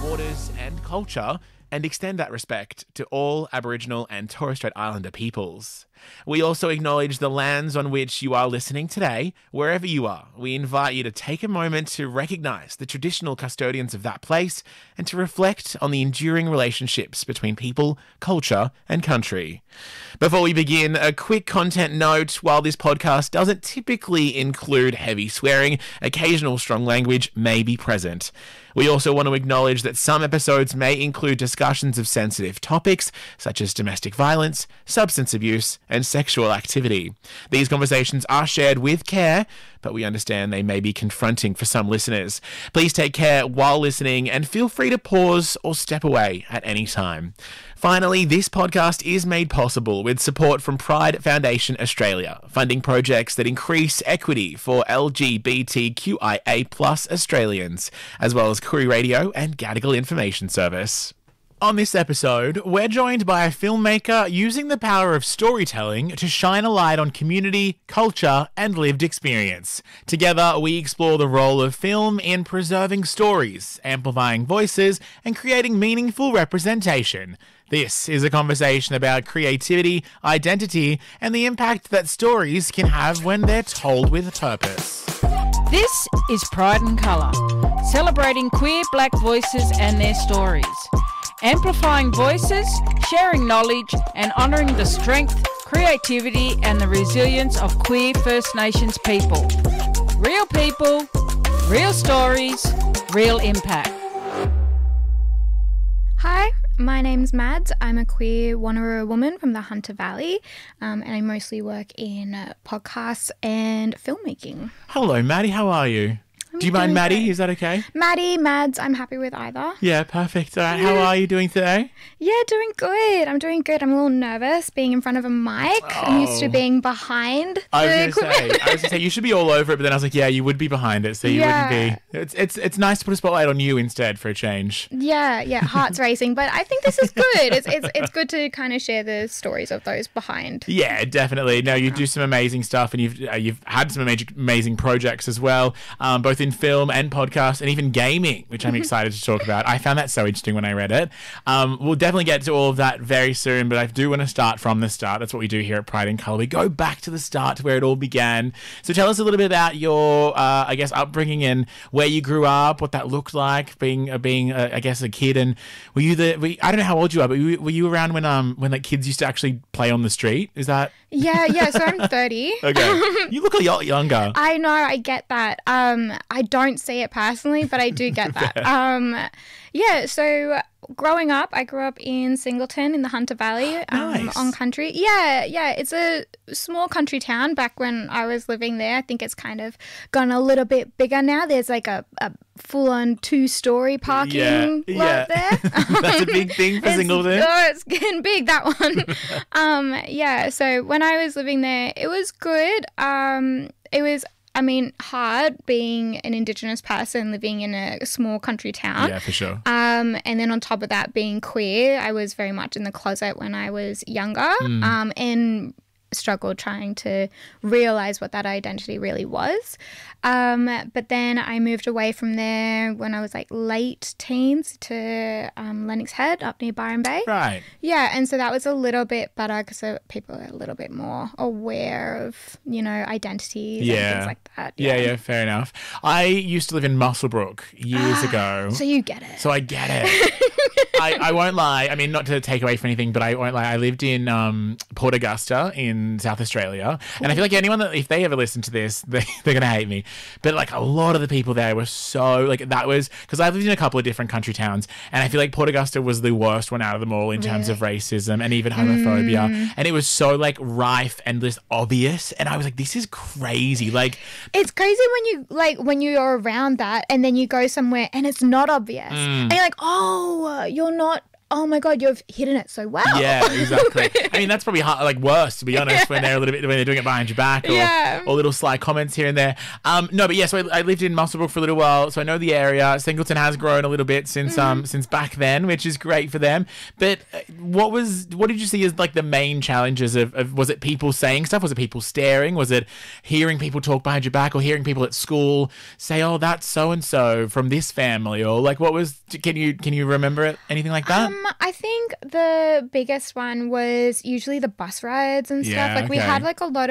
waters and culture, and extend that respect to all Aboriginal and Torres Strait Islander peoples. We also acknowledge the lands on which you are listening today, wherever you are. We invite you to take a moment to recognise the traditional custodians of that place and to reflect on the enduring relationships between people, culture, and country. Before we begin, a quick content note. While this podcast doesn't typically include heavy swearing, occasional strong language may be present. We also want to acknowledge that some episodes may include discussions of sensitive topics such as domestic violence, substance abuse, and sexual activity. These conversations are shared with care, but we understand they may be confronting for some listeners. Please take care while listening and feel free to pause or step away at any time. Finally, this podcast is made possible with support from Pride Foundation Australia, funding projects that increase equity for LGBTQIA+ Australians, as well as Koori Radio and Gadigal Information Service. On this episode, we're joined by a filmmaker using the power of storytelling to shine a light on community, culture, and lived experience. Together, we explore the role of film in preserving stories, amplifying voices, and creating meaningful representation. This is a conversation about creativity, identity, and the impact that stories can have when they're told with purpose. This is Pride and Colour, celebrating queer black voices and their stories. Amplifying voices, sharing knowledge, and honouring the strength, creativity, and the resilience of queer First Nations people. Real people, real stories, real impact. Hi, my name's Mads. I'm a queer Wanneroo woman from the Hunter Valley, and I mostly work in podcasts and filmmaking. Hello, Maddie. How are you? Do you mind Maddie? Great. Is that okay? Maddie, Mads, I'm happy with either. Yeah, perfect. All right. How are you doing today? Yeah, doing good. I'm doing good. I'm a little nervous being in front of a mic. I'm used to being behind I was going to say, you should be all over it, but then I was like, yeah, you would be behind it, so you wouldn't be. It's nice to put a spotlight on you instead for a change. Yeah, heart's racing, but I think this is good. It's good to kind of share the stories of those behind. Yeah, definitely. No, you do some amazing stuff, and you've had some amazing projects as well, both in film and podcast and even gaming, which I'm excited to talk about. I found that so interesting when I read it. We'll definitely get to all of that very soon, but I do want to start from the start. That's what we do here at Pride and Colour. We go back to the start, to where it all began. So tell us a little bit about your, upbringing and where you grew up, what that looked like, being a kid. And were you I don't know how old you are, but were you around when like kids used to actually play on the street? Is that? Yeah. So I'm 30. Okay. You look a lot younger. I know. I get that. I don't see it personally, but I do get that. So growing up, I grew up in Singleton in the Hunter Valley, nice. On country. Yeah. It's a small country town. Back when I was living there, I think it's kind of gone a little bit bigger now. There's like a full-on 2-story parking lot there. That's a big thing for Singleton. It's getting big, that one. So when I was living there, it was good. It was hard being an Indigenous person living in a small country town. Yeah, for sure. And then on top of that, being queer, I was very much in the closet when I was younger, and struggled trying to realise what that identity really was. But then I moved away from there when I was like late teens to Lennox Head up near Byron Bay. Right. Yeah, and so that was a little bit better because people are a little bit more aware of, identities and things like that. Yeah, fair enough. I used to live in Muswellbrook years ago. So you get it. So I get it. I won't lie. I mean, not to take away from anything, but I won't lie. I lived in Port Augusta in South Australia. And I feel like anyone that, if they ever listen to this, they're going to hate me. But like a lot of the people there were so, like that was, because I lived in a couple of different country towns. And I feel like Port Augusta was the worst one out of them all in terms of racism and even homophobia. And it was so like rife and just obvious. And I was like, this is crazy. Like, it's crazy when you're around that and then you go somewhere and it's not obvious. And you're like, oh, you're not oh my God, you've hidden it so well. Yeah, exactly. I mean, that's probably hard, like worse, to be honest, when they're when they're doing it behind your back or little sly comments here and there. No, but yeah, so I lived in Muswellbrook for a little while, so I know the area. Singleton has grown a little bit since back then, which is great for them. But what did you see as like the main challenges of was it people saying stuff? Was it people staring? Was it hearing people talk behind your back or hearing people at school say, oh, that's so-and-so from this family? Or like, can you remember anything like that? I think the biggest one was usually the bus rides and stuff. Yeah, like we had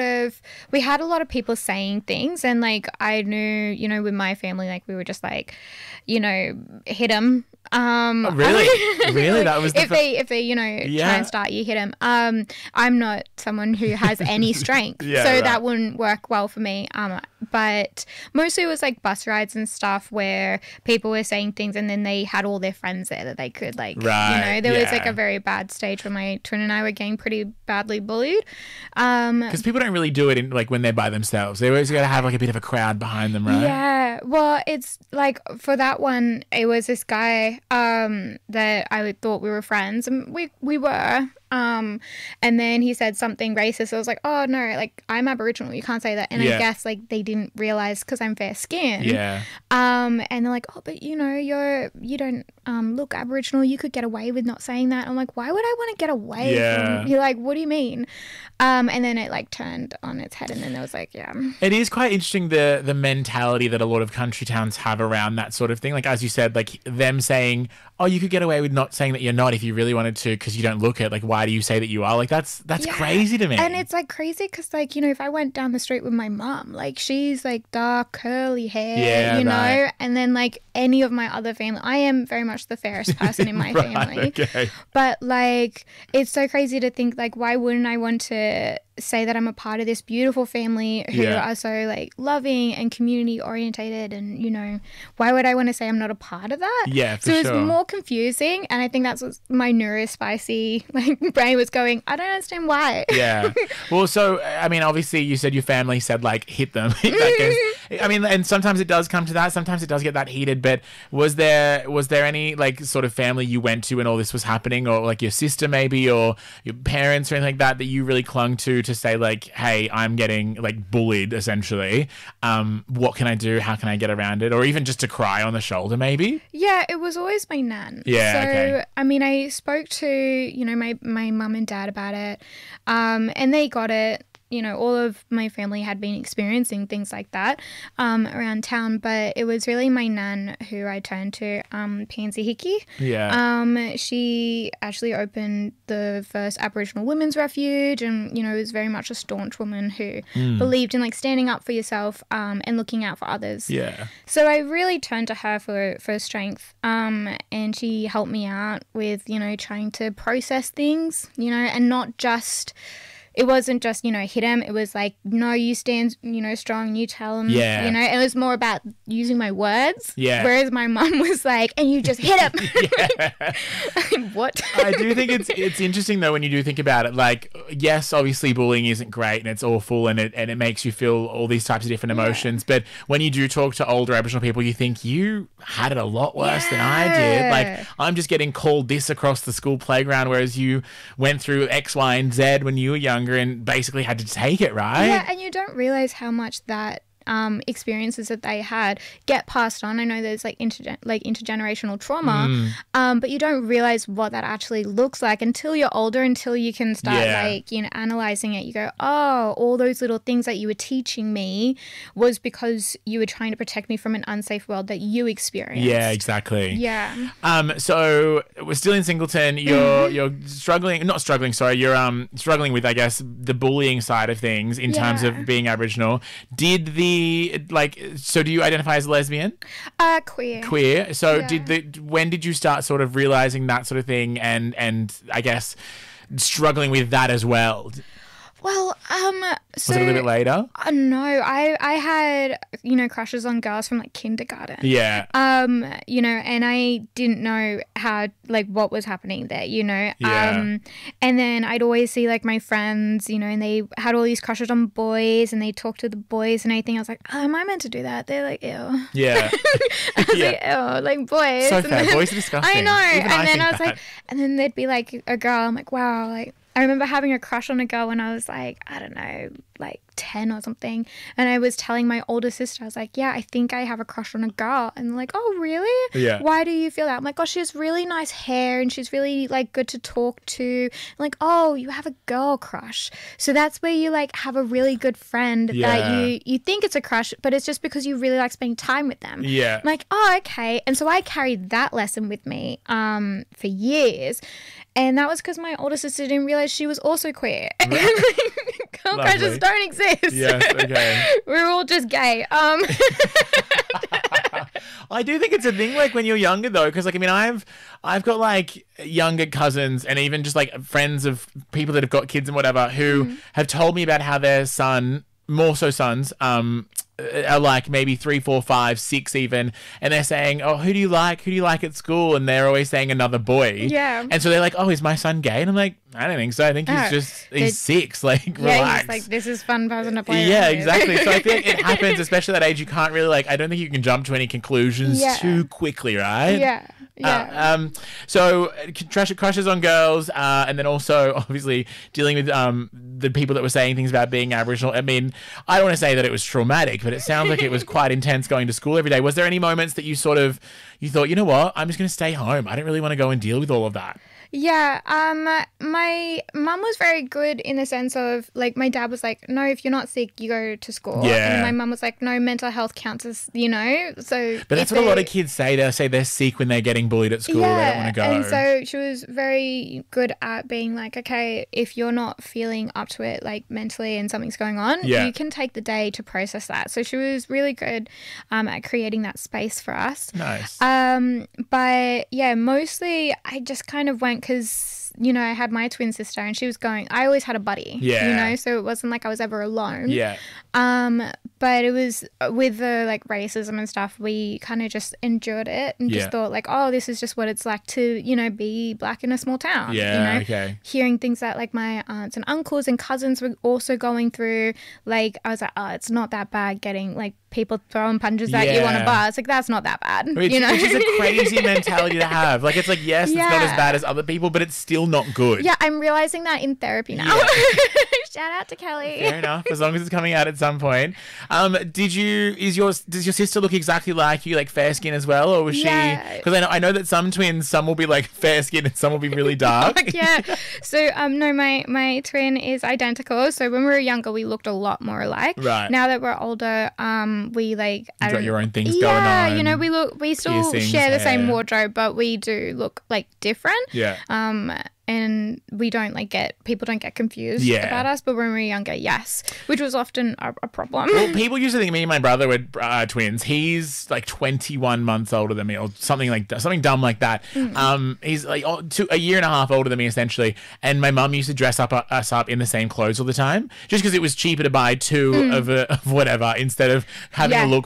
a lot of people saying things, and like I knew, you know, with my family, like we were just like, you know, hit them. Oh, really? Really? That was if they you know try and start you, hit them. I'm not someone who has any strength, that wouldn't work well for me. But mostly it was like bus rides and stuff where people were saying things, and then they had all their friends there that they could like, you know, there was like a very bad stage where my twin and I were getting pretty badly bullied. Because people don't really do it in like when they're by themselves. They always got to have like a bit of a crowd behind them, right? Yeah. Well, it's like for that one, it was this guy that I thought we were friends, and we were. And then he said something racist. I was like, oh no, like I'm Aboriginal, you can't say that. And I guess like they didn't realize because I'm fair skinned. Yeah. And they're like, oh, but you know, you don't look Aboriginal. You could get away with not saying that. I'm like, why would I want to get away from? You're like, what do you mean? And then it like turned on its head, and then there was like, It is quite interesting the mentality that a lot of country towns have around that sort of thing. Like as you said, like them saying, oh, you could get away with not saying that you're not if you really wanted to because you don't look it. Like why do you say that you are? Like that's crazy to me. And it's like crazy because like, you know, if I went down the street with my mum, like she's like dark curly hair, you know, and then like any of my other family, I am very much the fairest person in my family. Okay. But like it's so crazy to think like why wouldn't I want to say that I'm a part of this beautiful family who are so like loving and community orientated, and you know, why would I want to say I'm not a part of that? Yeah, for so it's sure. more confusing, and I think that's what my neurospicy like brain was going, I don't understand why. Yeah. Well, so I mean, obviously you said your family said like hit them. I mean, and sometimes it does come to that. Sometimes it does get that heated. But was there any like sort of family you went to when all this was happening, or like your sister maybe, or your parents or anything like that you really clung to say like, hey, I'm getting like bullied essentially. What can I do? How can I get around it? Or even just to cry on the shoulder maybe? Yeah, it was always my nan. Yeah. So Okay. I mean, I spoke to, you know, my mum and dad about it, and they got it. You know, all of my family had been experiencing things like that around town, but it was really my nan who I turned to, Pansy Hickey. Yeah. She actually opened the first Aboriginal women's refuge, and, you know, was very much a staunch woman who believed in like standing up for yourself and looking out for others. Yeah. So I really turned to her for strength, and she helped me out with, you know, trying to process things, you know, and not just... It wasn't just, you know, hit him. It was like, no, you stand, you know, strong, you tell him, you know. It was more about using my words. Yeah. Whereas my mum was like, and you just hit him. What? I do think it's interesting though when you do think about it. Like, yes, obviously bullying isn't great and it's awful and it makes you feel all these types of different emotions. But when you do talk to older Aboriginal people, you think you had it a lot worse than I did. Like, I'm just getting called this across the school playground, whereas you went through X, Y, and Z when you were young and basically had to take it, right? Yeah, and you don't realize how much that experiences that they had get passed on. I know there's like intergenerational trauma, but you don't realize what that actually looks like until you're older, until you can start like, you know, analyzing it. You go, oh, all those little things that you were teaching me was because you were trying to protect me from an unsafe world that you experienced. Yeah, exactly. Yeah. So we're still in Singleton. You're struggling with, I guess, the bullying side of things in terms of being Aboriginal. So do you identify as lesbian? Queer. So when did you start sort of realizing that sort of thing and I guess struggling with that as well? Well, so Was it a little bit later? no, I had, crushes on girls from like kindergarten. Yeah. And I didn't know how, like, what was happening there, Yeah. and then I'd always see like my friends, and they had all these crushes on boys and they talked to the boys and everything. I was like, oh, am I meant to do that? They're like, ew. Yeah. I was like, ew, like boys. So And fair. then- Boys are disgusting. I know. Even And then think I was that. like, and then there'd be like a girl. I'm like, wow, like, I remember having a crush on a girl when I was like, I don't know, like 10 or something. And I was telling my older sister, I was like, yeah, I think I have a crush on a girl. And they're like, oh, really? Yeah. Why do you feel that? I'm like, oh, she has really nice hair and she's really like good to talk to. I'm like, oh, you have a girl crush. So that's where you like have a really good friend Yeah. that you think it's a crush, but it's just because you really like spending time with them. Yeah. I'm like, oh, okay. And so I carried that lesson with me for years. And that was because my older sister didn't realize she was also queer. Girl Lovely. crushes don't exist. Yes, okay. We're all just gay. I do think it's a thing like when you're younger though, because like I mean I've got like younger cousins and even just like friends of people that have got kids and whatever who have told me about how their son, more so sons, are like maybe 3, 4, 5, 6 even, and they're saying, oh, who do you like at school? And they're always saying another boy. Yeah. And so they're like, oh, is my son gay? And I'm like, I don't think so. I think he's 6. Like, yeah, relax. he's like, this is fun person to play Yeah, with. exactly. So I feel like it happens, especially at that age. You can't really like. I don't think you can jump to any conclusions Yeah. too quickly, right? Yeah. Yeah. So crushes on girls, and then also obviously dealing with the people that were saying things about being Aboriginal. I mean, I don't want to say that it was traumatic, but it sounds like it was quite intense going to school every day. Was there any moments that you thought, you know what, I'm just going to stay home. I don't really want to go and deal with all of that. Yeah, my mum was very good in the sense of, like, my dad was like, no, if you're not sick, you go to school. Yeah. And my mum was like, no, mental health counts as, so. But that's if what a lot they- of kids say. They say they're sick when they're getting bullied at school. They don't want to go. And so she was very good at being like, okay, if you're not feeling up to it, like mentally, and something's going on, Yeah. you can take the day to process that. So she was really good at creating that space for us. Nice. But yeah, mostly I just kind of went because, I had my twin sister and she was going, I always had a buddy, Yeah. so it wasn't like I was ever alone. Yeah. But it was with the like racism and stuff, we kind of just endured it and Yeah. just thought like, oh, this is just what it's like to, be black in a small town. Yeah, okay. Hearing things that like my aunts and uncles and cousins were also going through, like I was like, oh, it's not that bad getting like people throwing punches at you on Yeah. a bar. It's like, that's not that bad. Which is a crazy mentality to have. Like, it's like, yes, it's not as Yeah. bad as other people, but it's still not good. Yeah, I'm realizing that in therapy now. Yeah. Shout out to Kelly. Fair enough, as long as it's coming out at some point. Does your sister look exactly like you, like fair skin as well, or was Yeah. she? Because I know that some twins, some will be like fair skin and some will be really dark. Yeah. So no, my twin is identical. So when we were younger, we looked a lot more alike. Right. Now that we're older, we like You've got your own things yeah, going on. we still piercings, share the same hair. wardrobe, but we do look like different. Yeah. And we don't people don't get confused Yeah. about us. But when we were younger, yes, which was often a problem. Well, people used to think me and my brother were twins. He's like 21 months older than me, or something dumb like that. He's like a year and a half older than me, essentially. And my mum used to dress us up in the same clothes all the time, just because it was cheaper to buy two of whatever instead of having Yeah. to look